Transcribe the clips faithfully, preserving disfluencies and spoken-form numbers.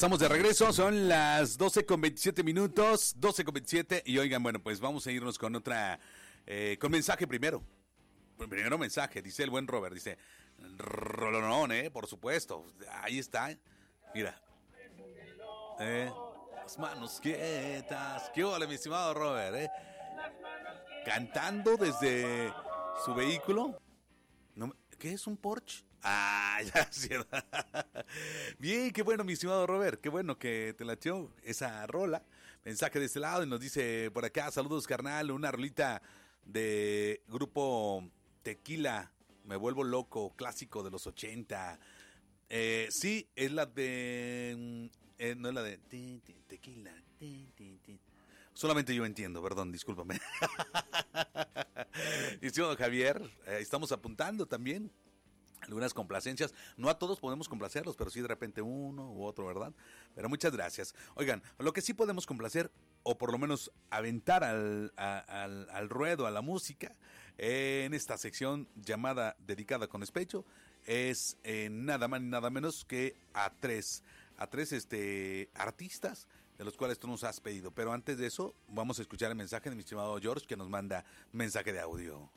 Estamos de regreso, son las doce con veintisiete minutos, doce con veintisiete, y oigan, bueno, pues vamos a irnos con otra, eh, con mensaje primero. Primero mensaje, dice el buen Robert, dice, rolonón, eh, por supuesto, ahí está, mira. Eh, las manos quietas, qué hola, mi estimado Robert, eh. Cantando desde su vehículo. No, ¿qué es un Porsche? Ah, ya, sí. Bien, qué bueno, mi estimado Robert, qué bueno que te latió esa rola. Mensaje de este lado y nos dice por acá, saludos carnal, una rolita de grupo Tequila, me vuelvo loco, clásico de los ochenta. Eh, sí, es la de, eh, no es la de te, te, Tequila, te, te, te. Solamente yo entiendo, perdón, discúlpame. Estimado Javier, eh, estamos apuntando también algunas complacencias. No a todos podemos complacerlos, pero sí de repente uno u otro, ¿verdad? Pero muchas gracias. Oigan, lo que sí podemos complacer, o por lo menos aventar al, a, al, al ruedo, a la música, eh, en esta sección llamada Dedicada con Despecho, es eh, nada más ni nada menos que a tres, a tres este, artistas de los cuales tú nos has pedido. Pero antes de eso, vamos a escuchar el mensaje de mi estimado George, que nos manda mensaje de audio.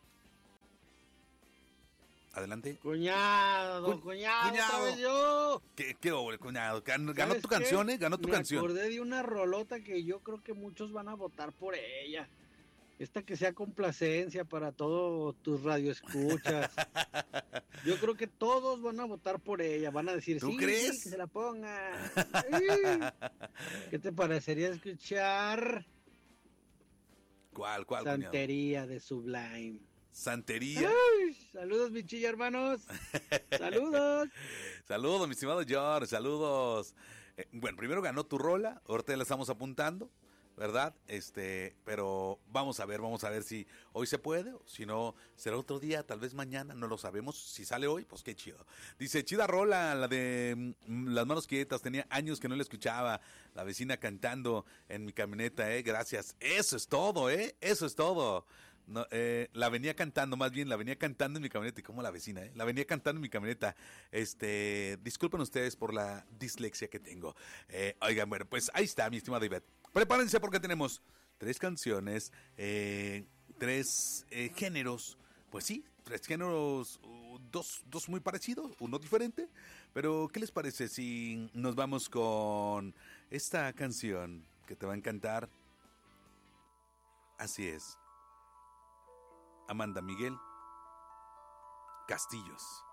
Adelante. Cuñado, don Cu- cuñado, cuñado. otra vez yo. ¿Qué, qué hubo, cuñado? Ganó, ganó ¿Sabes tu qué? canción, ¿eh? Ganó tu Me canción. acordé de una rolota que yo creo que muchos van a votar por ella. Esta que sea complacencia para todos tus radioescuchas. Yo creo que todos van a votar por ella. Van a decir, ¿Tú sí, crees? sí, que se la pongan. Sí. ¿Qué te parecería escuchar ¿Cuál, cuál, cuñado? Santería de Sublime? Santería. Ay, saludos, mi chilla, hermanos. Saludos. Saludos, mi estimado George, saludos. Eh, bueno, primero ganó tu rola, ahorita la estamos apuntando, ¿verdad? Este, pero vamos a ver, vamos a ver si hoy se puede, o si no, será otro día, tal vez mañana, no lo sabemos. Si sale hoy, pues qué chido. Dice, chida rola, la de mm, Las Manos Quietas, tenía años que no la escuchaba, la vecina cantando en mi camioneta, eh, gracias. Eso es todo, eh, eso es todo. No, eh, la venía cantando, más bien la venía cantando en mi camioneta. Y como la vecina, eh, la venía cantando en mi camioneta. Este, disculpen ustedes por la dislexia que tengo. Eh, oigan, bueno, pues ahí está, mi estimado Ivette. Prepárense porque tenemos tres canciones, eh, tres eh, géneros. Pues sí, tres géneros, uh, dos, dos muy parecidos, uno diferente. Pero, ¿qué les parece si nos vamos con esta canción que te va a encantar? Así es. Amanda Miguel Castillos.